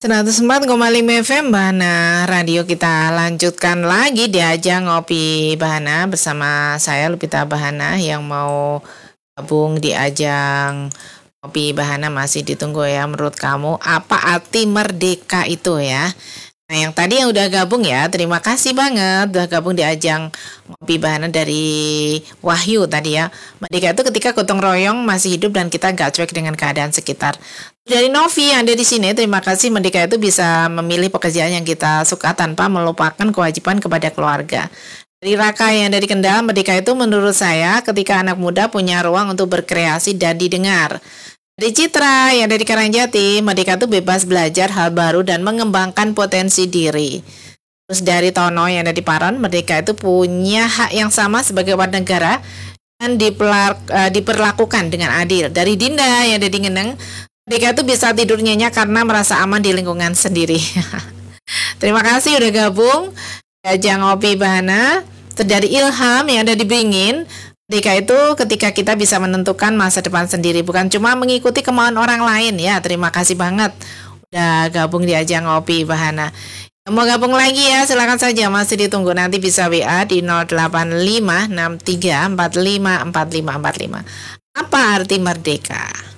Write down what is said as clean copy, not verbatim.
104,5 FM Bahana Radio. Kita lanjutkan lagi di ajang Ngopi Bahana bersama saya Lupita Bahana. Yang mau gabung di ajang Ngopi Bahana masih ditunggu ya. Menurut kamu apa arti merdeka itu ya? Nah, yang tadi yang udah gabung ya, terima kasih banget udah gabung di ajang Ngopi Bahana dari Wahyu tadi ya. Merdeka itu ketika gotong royong masih hidup dan kita gak cuek dengan keadaan sekitar. Dari Novi yang ada di sini, terima kasih. Merdeka itu bisa memilih pekerjaan yang kita suka tanpa melupakan kewajiban kepada keluarga. Dari Raka yang dari Kendal, merdeka itu menurut saya ketika anak muda punya ruang untuk berkreasi dan didengar. Dari Citra yang dari Karangjati, merdeka itu bebas belajar hal baru dan mengembangkan potensi diri. Terus dari Tono yang dari Paron, merdeka itu punya hak yang sama sebagai warga negara dan diperlakukan dengan adil. Dari Dinda yang dari Ngeneng, merdeka itu bisa tidur nyenyak karena merasa aman di lingkungan sendiri. Terima kasih udah gabung ajang Ngopi Bahana. Terus dari Ilham yang ada di Beringin, merdeka itu ketika kita bisa menentukan masa depan sendiri, bukan cuma mengikuti kemauan orang lain ya. Terima kasih banget udah gabung di ajang Ngopi Bahana. Yang mau gabung lagi ya silakan saja, masih ditunggu. Nanti bisa WA di 08563454545. Apa arti merdeka?